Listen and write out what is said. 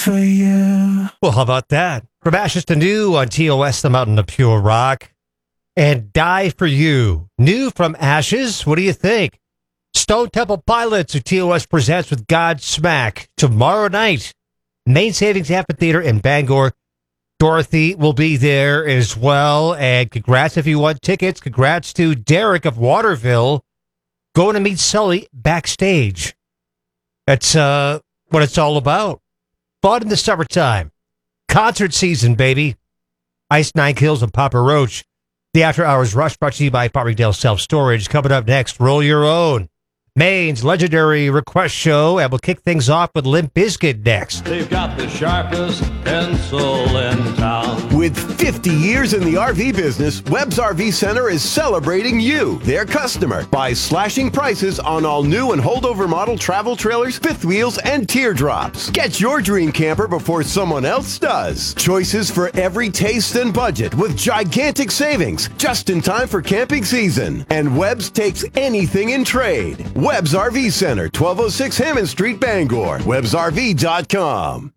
for you. Well, how about that? From Ashes to New on TOS, the Mountain of Pure Rock. And Die for You. New from Ashes. What do you think? Stone Temple Pilots, who TOS presents with Godsmack tomorrow night. Main Savings Amphitheater in Bangor. Dorothy will be there as well. And congrats if you won tickets. Congrats to Derek of Waterville going to meet Sully backstage. That's what it's all about. Fun in the summertime. Concert season, baby. Ice Nine Kills and Papa Roach. The After Hours Rush brought to you by Farmingdale Self Storage. Coming up next, Roll Your Own. Maine's legendary request show, and we'll kick things off with Limp Bizkit next. They've got the sharpest pencil in town. With 50 years in the RV business, Webb's RV Center is celebrating you, their customer, by slashing prices on all new and holdover model travel trailers, fifth wheels, and teardrops. Get your dream camper before someone else does. Choices for every taste and budget with gigantic savings just in time for camping season. And Webb's takes anything in trade. Webb's RV Center, 1206 Hammond Street, Bangor. WebbsRV.com.